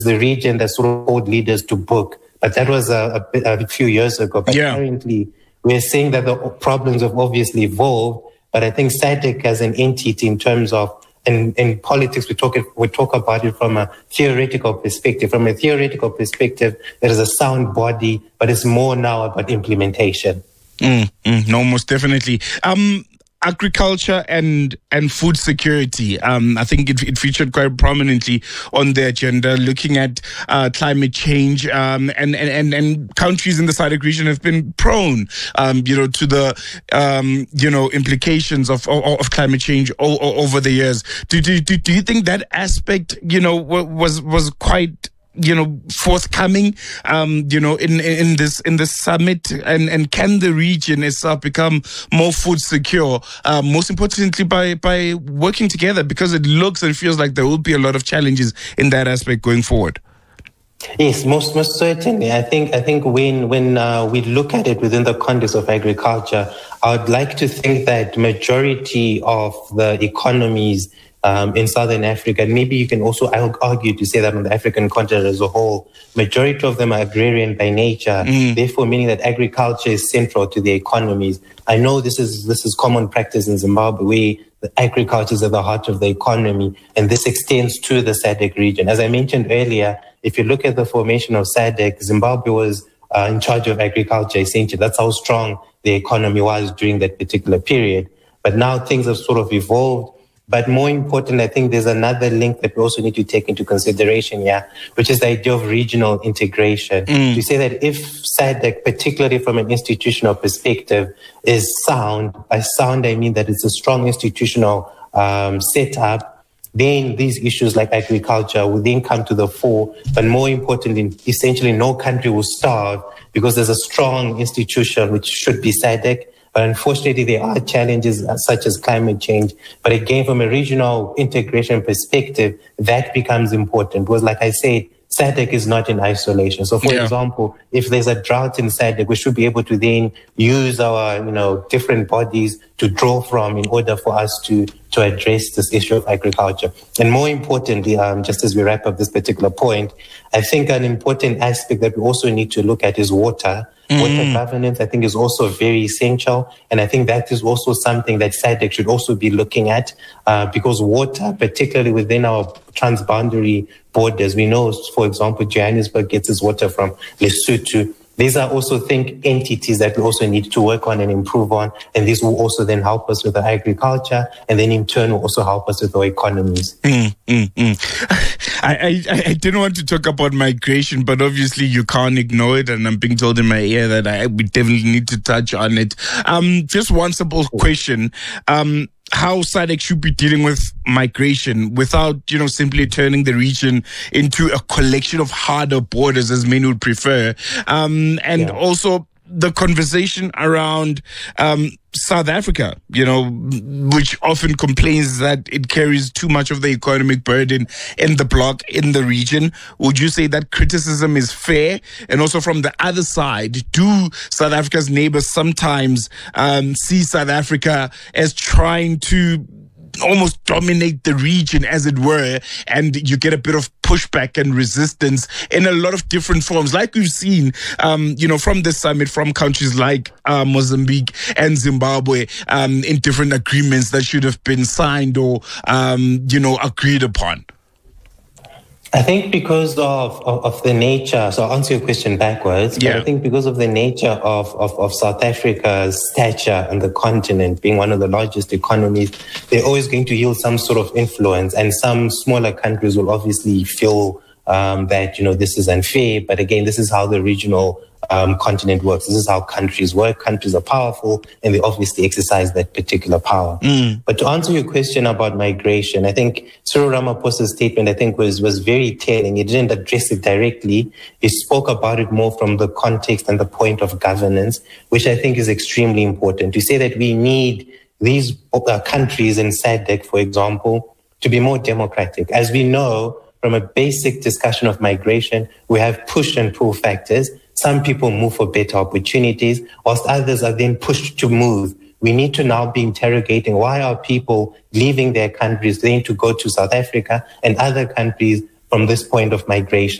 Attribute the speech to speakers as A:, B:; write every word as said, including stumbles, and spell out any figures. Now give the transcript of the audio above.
A: the region that sort of called leaders to book. But that was a, a, a few years ago. But
B: yeah.
A: currently, we're seeing that the problems have obviously evolved. But I think SADC as an entity in terms of, in, in politics, we talk, we talk about it from a theoretical perspective. From a theoretical perspective, it is a sound body, but it's more now about implementation.
B: Mm, mm, no, most definitely. Um, Agriculture and and food security. Um, I think it, it featured quite prominently on the agenda, looking at uh, climate change. Um, and, and, and, and countries in the S A D C region have been prone, um, you know, to the um, you know implications of of, of climate change o- o- over the years. Do, do do do you think that aspect, you know, was was quite you know, forthcoming, um, you know, in, in this, in this summit, and, and can the region itself become more food secure, uh, most importantly by, by working together, because it looks and feels like there will be a lot of challenges in that aspect going forward?
A: Yes, most, most certainly. I think, I think when, when, uh, we look at it within the context of agriculture, I would like to think that majority of the economies Um, in Southern Africa, and maybe you can also argue to say that on the African continent as a whole, majority of them are agrarian by nature, mm. therefore meaning that agriculture is central to their economies. I know this is this is common practice in Zimbabwe, where the agriculture is at the heart of the economy, and this extends to the S A D C region. As I mentioned earlier, if you look at the formation of S A D C, Zimbabwe was uh, in charge of agriculture, essentially. That's how strong the economy was during that particular period. But now things have sort of evolved. But more important, I think there's another link that we also need to take into consideration here, which is the idea of regional integration. Mm. To say that if S A D C, particularly from an institutional perspective, is sound, by sound I mean that it's a strong institutional um, setup, then these issues like agriculture will then come to the fore. But more importantly, essentially no country will starve because there's a strong institution, which should be S A D C. But unfortunately, there are challenges such as climate change. But again, from a regional integration perspective, that becomes important. Because like I said, S A D C is not in isolation. So for yeah. example, if there's a drought in S A D C, we should be able to then use our, you know, different bodies to draw from in order for us to, to address this issue of agriculture. And more importantly, um, just as we wrap up this particular point, I think an important aspect that we also need to look at is water. Water mm. governance, I think, is also very essential. And I think that is also something that S A D C should also be looking at uh, because water, particularly within our transboundary borders, we know, for example, Johannesburg gets its water from Lesotho. These are also, think, entities that we also need to work on and improve on. And this will also then help us with our agriculture, and then in turn will also help us with our economies.
B: Mm, mm, mm. I, I, I didn't want to talk about migration, but obviously you can't ignore it. And I'm being told in my ear that I we definitely need to touch on it. Um, just one simple question. Um, how S A D C should be dealing with migration without, you know, simply turning the region into a collection of harder borders, as many would prefer. Um, and yeah. also the conversation around um, South Africa, you know, which often complains that it carries too much of the economic burden in the bloc, in the region. Would you say that criticism is fair? And also from the other side, do South Africa's neighbors sometimes um, see South Africa as trying to almost dominate the region, as it were, and you get a bit of pushback and resistance in a lot of different forms, like we've seen, um, you know, from the summit, from countries like uh, Mozambique and Zimbabwe, um, in different agreements that should have been signed or, um, you know, agreed upon?
A: I think because of, of, of the nature, so I'll answer your question backwards, but yeah. I think because of the nature of, of, of South Africa's stature on the continent, being one of the largest economies, they're always going to yield some sort of influence, and some smaller countries will obviously feel um, that, you know, this is unfair. But again, this is how the regional um, continent works. This is how countries work. Countries are powerful, and they obviously exercise that particular power. Mm. But to answer your question about migration, I think Cyril Ramaphosa's statement, I think, was, was very telling. He didn't address it directly. He spoke about it more from the context and the point of governance, which I think is extremely important. To say that we need these uh, countries in S A D C, for example, to be more democratic. As we know, from a basic discussion of migration, we have push and pull factors. Some people move for better opportunities, whilst others are then pushed to move. We need to now be interrogating, why are people leaving their countries then to go to South Africa and other countries from this point of migration.